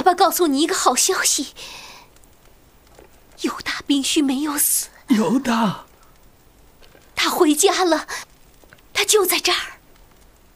爸爸告诉你一个好消息，犹大必须没有死。 犹大， 他回家了，他就在这儿。